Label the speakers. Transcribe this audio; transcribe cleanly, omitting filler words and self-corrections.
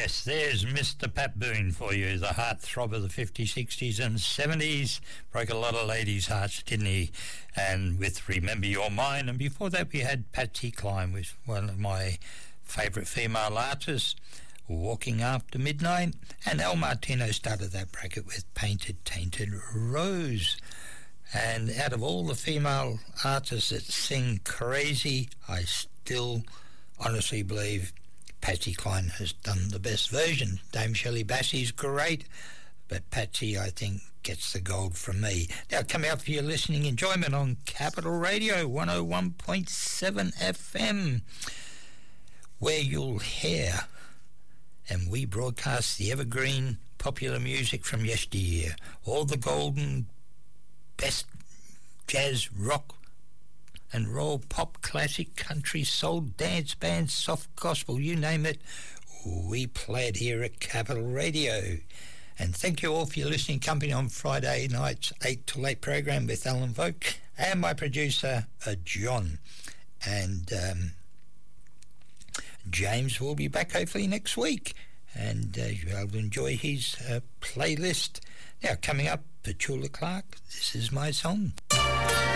Speaker 1: yes, there's Mr. Pat Boone for you, the heartthrob of the 50s, 60s and 70s. Broke a lot of ladies' hearts, didn't he? And with Remember Your Mind. And before that we had Patsy Cline, with one of my favourite female artists, Walking After Midnight. And Al Martino started that bracket with Painted Tainted Rose. And out of all the female artists that sing crazy, I still honestly believe Patsy Cline has done the best version. Dame Shirley Bassey's great, but Patsy, I think, gets the gold from me. Now, coming up for your listening enjoyment on Capital Radio 101.7 FM, where you'll hear, and we broadcast the evergreen popular music from yesteryear, all the golden best jazz, rock, and roll, pop, classic, country, soul, dance bands, soft gospel, you name it, we play it here at Capital Radio. And thank you all for your listening company on Friday night's 8 to 8 program with Alan Vogt and my producer, John. And James will be back hopefully next week, and you'll be able to enjoy his playlist. Now, coming up, Petula Clark, This Is My Song.